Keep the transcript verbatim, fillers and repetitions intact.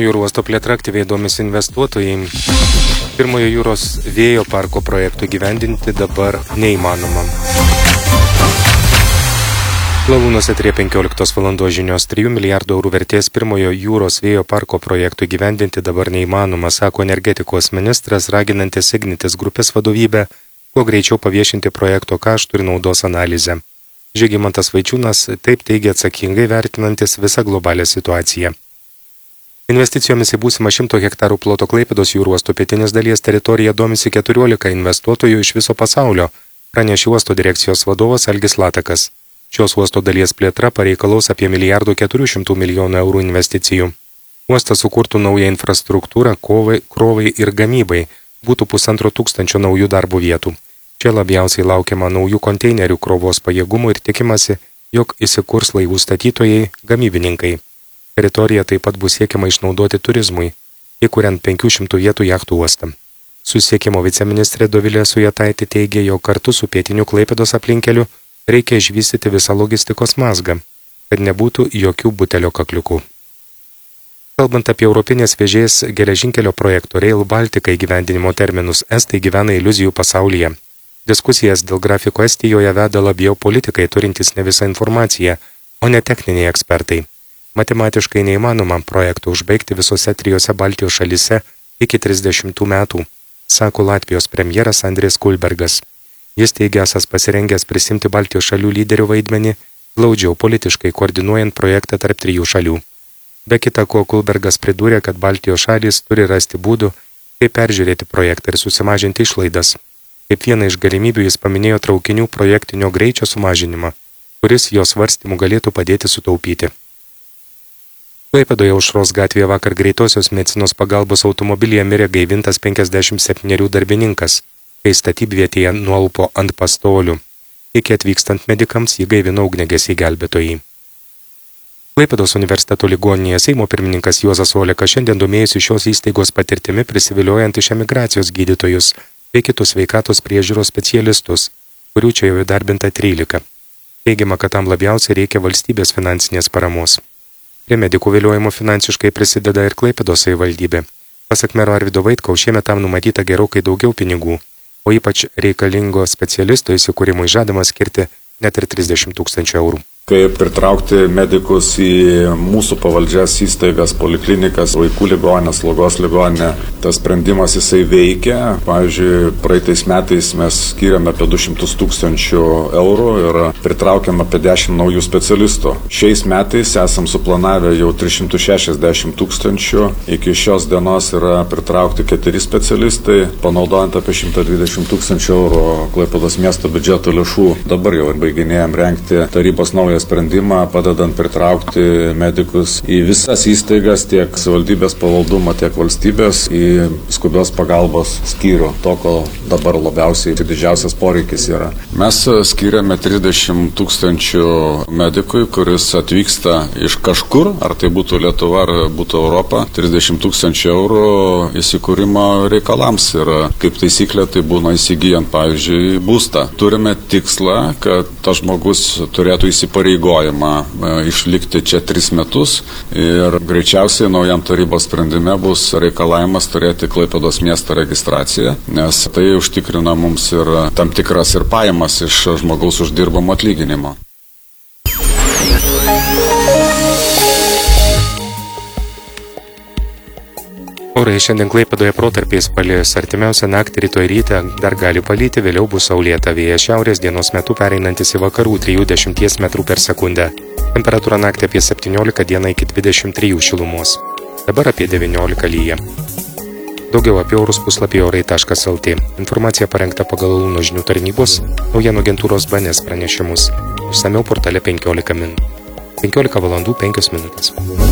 Jūrų uosto plėtra aktyviai domisi investuotojai. Pirmojo jūros vėjo parko projektų gyvendinti dabar neįmanoma. Lavūnuose trie penkioliktos valandos žinios trijų milijardų eurų vertės pirmojo jūros vėjo parko projektų gyvendinti dabar neįmanoma, sako energetikos ministras, raginantis Ignitis grupės vadovybę kuo greičiau paviešinti projekto kaštų ir naudos analizę. Žygimantas Vaičiūnas taip teigia atsakingai vertinantis visą globalią situaciją. Investicijomis į būsimą šimto hektarų ploto Klaipėdos jūrų uosto pietinės dalies teritoriją domisi keturiolika investuotojų iš viso pasaulio, pranešė uosto direkcijos vadovas Algis Latakas. Šios uosto dalies plėtra pareikalaus apie milijardų keturių šimtų milijonų eurų investicijų. Uostas sukurtų naują infrastruktūrą kovai, krovai ir gamybai, būtų pusantro tūkstančio naujų darbo vietų. Čia labiausiai laukiama naujų konteinerių krovos pajėgumų ir tikimasi, jog įsikurs laivų statytojai, gamybininkai. Teritorija taip pat bus siekiama išnaudoti turizmui, įkuriant penkių šimtų vietų jachtų uostą. Susisiekimo viceministrė Dovilė Sujetaitė teigė, jog kartu su pietiniu Klaipėdos aplinkeliu reikia išvystyti visą logistikos mazgą, kad nebūtų jokių butelio kakliukų. Kalbant apie Europinės vėžės geležinkelio projekto Rail Baltica įgyvendinimo terminus, estai gyvena iliuzijų pasaulyje. Diskusijas dėl grafiko Estijoje veda labiau politikai turintys ne visą informaciją, o ne techniniai ekspertai. Matematiškai neįmanoma projektų užbaigti visose trijose Baltijos šalyse iki trisdešimtų metų, sako Latvijos premjeras Andris Kulbergas. Jis teigiąs pasirengęs prisimti Baltijos šalių lyderių vaidmenį, glaudžiau politiškai koordinuojant projektą tarp trijų šalių. Be kita ko, Kulbergas pridūrė, kad Baltijos šalys turi rasti būdų, kaip peržiūrėti projektą ir susimažinti išlaidas. Kaip vieną iš galimybių jis paminėjo traukinių projektinio greičio sumažinimą, kuris jo svarstymų galėtų padėti sutaupyti. Klaipėdoje Aušros gatvėje vakar greitosios medicinos pagalbos automobilyje mirė gaivintas penkiasdešimt septynerių darbininkas, kai statybvietėje nualpo ant pastolių. Iki atvykstant medikams jį gaivino ugniagesiai gelbėtojai. Klaipėdos universiteto ligoninėje Seimo pirmininkas Juozas Olekas šiandien domėjosi šios įstaigos patirtimi prisiviliojant iš emigracijos gydytojus bei kitus sveikatos priežiūros specialistus, kurių čia jau įdarbinta trylika. Teigiama, kad tam labiausiai reikia valstybės finansinės paramos. Prie medikų viliojimo finansiškai prisideda ir Klaipėdos savivaldybė. Pasak mero Arvydo Vaitkaus, šiemet tam numatyta gerokai daugiau pinigų, o ypač reikalingo specialisto įsikūrimui žadama skirti net ir trisdešimt tūkstančių eurų. Kaip pritraukti medikus į mūsų pavaldžias įstaigas, poliklinikas, vaikų ligoninę, slaugos ligoninę. Tas sprendimas jisai veikia. Pavyzdžiui, praeitais metais mes skiriame apie du šimtus tūkstančių eurų ir pritraukiam apie dešimt naujų specialistų. Šiais metais esam suplanavę jau tris šimtus šešiasdešimt tūkstančių. Iki šios dienos yra pritraukti keturi specialistai, panaudojant apie šimtą dvidešimt tūkstančių eurų Klaipėdos miesto biudžeto lėšų. Dabar jau baiginėjam rengti tarybos naują sprendimą, padedant pritraukti medikus į visas įstaigas, tiek savivaldybės pavaldumą, tiek valstybės, į skubios pagalbos skyrių. To, ko dabar labiausiai didžiausias poreikis yra. Mes skiriame trisdešimt tūkstančių medikui, kuris atvyksta iš kažkur, ar tai būtų Lietuva, ar būtų Europa, trisdešimt tūkstančių eurų įsikūrimo reikalams. Ir kaip taisyklė, tai būna įsigijant, pavyzdžiui, būstą. Turime tikslą, kad tas žmogus turėtų įsipareigoti įgojimą išlikti čia tris metus ir greičiausiai naujam tarybos sprendime bus reikalavimas turėti Klaipėdos miesto registraciją, nes tai užtikrina mums ir tam tikras ir pajamas iš žmogaus uždirbamo atlyginimo. Orai šiandien Klaipėdoje protarpiais palis, artimiausią naktį rytoj ryte dar gali palyti, vėliau bus saulėta, vėjas šiaurės dienos metu pereinantis į vakarų trisdešimt metrų per sekundę. Temperatūra naktį apie septyniolika, dieną iki dvidešimt trijų šilumos. Dabar apie devyniolika lyja. Daugiau apie orus puslapį orai taškas lt. Informacija parengta pagal Launo žinių tarnybos, naujienų agentūros B N S pranešimus. Išsamiau portale penkiolika min. penkiolika valandų penkios minutės.